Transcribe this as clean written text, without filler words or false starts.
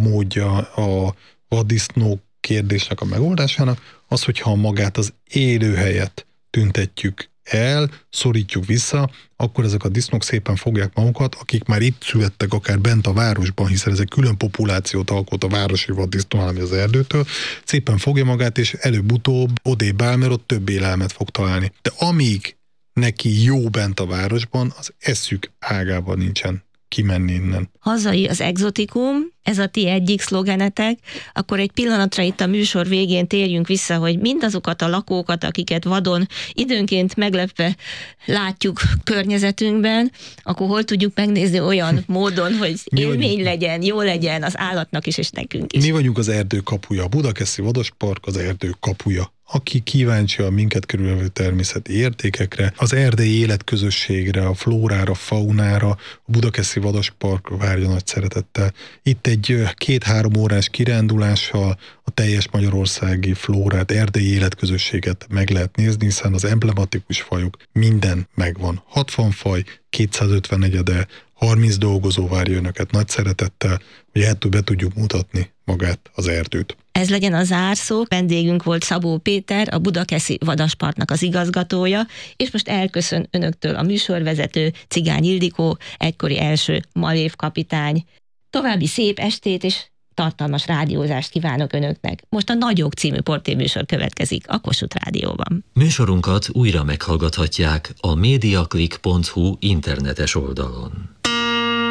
módja a vaddisznók kérdésnek a megoldásának az, hogyha magát az élőhelyet tüntetjük el, szorítjuk vissza, akkor ezek a disznók szépen fogják magukat, akik már itt születtek, akár bent a városban, hiszen ez egy külön populációt alkot a városi vaddisznó, ami az erdőtől, szépen fogja magát, és előbb-utóbb odébb áll, mert ott több élelmet fog találni. De amíg neki jó bent a városban, az eszük ágában nincsen kimenni innen. Hazai az egzotikum, ez a ti egyik szlogenetek, akkor egy pillanatra itt a műsor végén térjünk vissza, hogy mindazokat a lakókat, akiket vadon időnként meglepve látjuk környezetünkben, akkor hol tudjuk megnézni olyan módon, hogy élmény legyen, jó legyen az állatnak is, és nekünk is. Mi vagyunk az erdő kapuja, a Budakeszi Vadaspark az erdő kapuja. Aki kíváncsi a minket körülvevő természeti értékekre, az erdei életközösségre, a flórára, faunára, a Budakeszi Vadaspark várja nagy szeretettel. Itt egy 2-3 órás kirándulással a teljes magyarországi flórát, erdei életközösséget meg lehet nézni, hiszen az emblematikus fajok minden megvan. 60 faj, 250 negyede, 30 dolgozó várja önöket nagy szeretettel, hogy be tudjuk mutatni magát az erdőt. Ez legyen a zárszó. Vendégünk volt Szabó Péter, a Budakeszi Vadasparknak az igazgatója, és most elköszön önöktől a műsorvezető Cigány Ildikó, egykori első Malév kapitány. További szép estét és tartalmas rádiózást kívánok önöknek. Most a Nagyok című portéműsor következik a Kossuth Rádióban. Műsorunkat újra meghallgathatják a mediaclick.hu internetes oldalon.